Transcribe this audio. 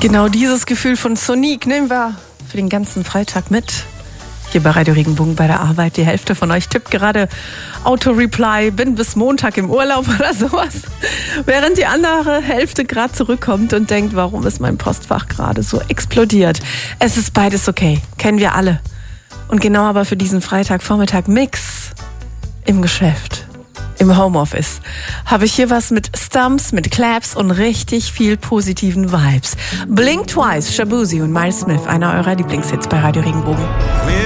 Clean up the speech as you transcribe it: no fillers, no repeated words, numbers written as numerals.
Genau dieses Gefühl von Sonique nehmen wir für den ganzen Freitag mit. Hier bei Radio Regenbogen bei der Arbeit. Die Hälfte von euch tippt gerade Auto-Reply, bin bis Montag im Urlaub oder sowas. Während die andere Hälfte gerade zurückkommt und denkt, warum ist mein Postfach gerade so explodiert. Es ist beides okay, kennen wir alle. Und genau aber für diesen Freitagvormittag Mix im Geschäft. Im Homeoffice habe ich hier was mit Stumps, mit Claps und richtig viel positiven Vibes. Blink Twice, Shabuzi und Miles Smith, einer eurer Lieblingshits bei Radio Regenbogen.